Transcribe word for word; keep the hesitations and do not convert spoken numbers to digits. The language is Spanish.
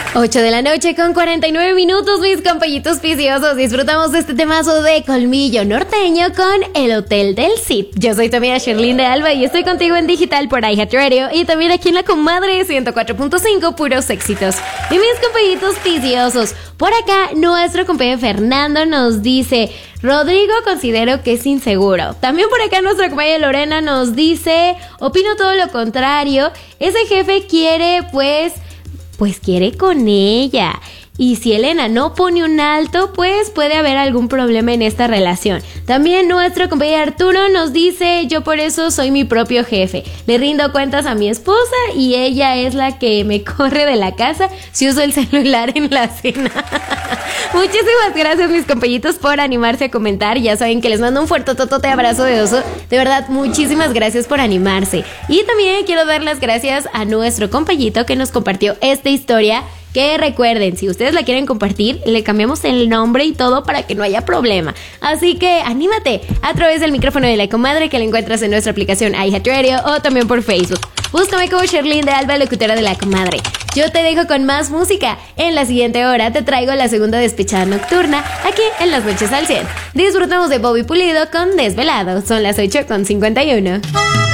ocho de la noche con cuarenta y nueve minutos, mis compañitos viciosos. Disfrutamos de este temazo de Colmillo Norteño con El Hotel del Cid. Yo soy tu amiga Sherlyn de Alba y estoy contigo en digital por iHeartRadio y también aquí en La Comadre ciento cuatro punto cinco, puros éxitos. Y mis compañitos viciosos, por acá nuestro compañero Fernando nos dice: Rodrigo considero que es inseguro. También por acá nuestra compañera Lorena nos dice: opino todo lo contrario. Ese jefe quiere pues... pues quiere con ella. Y si Elena no pone un alto, pues puede haber algún problema en esta relación. También nuestro compañero Arturo nos dice: yo por eso soy mi propio jefe. Le rindo cuentas a mi esposa y ella es la que me corre de la casa si uso el celular en la cena. Muchísimas gracias, mis compañitos, por animarse a comentar. Ya saben que les mando un fuerte totote abrazo de oso. De verdad, muchísimas gracias por animarse. Y también quiero dar las gracias a nuestro compañito que nos compartió esta historia. Que recuerden, si ustedes la quieren compartir, le cambiamos el nombre y todo para que no haya problema. Así que anímate a través del micrófono de La Comadre, que la encuentras en nuestra aplicación iHeartRadio o también por Facebook. Búscame como Sherlyn de Alba, locutora de La Comadre. Yo te dejo con más música. En la siguiente hora te traigo la segunda despechada nocturna aquí en Las Noches al cien. Disfrutamos de Bobby Pulido con Desvelado. Son las ocho con cincuenta y uno.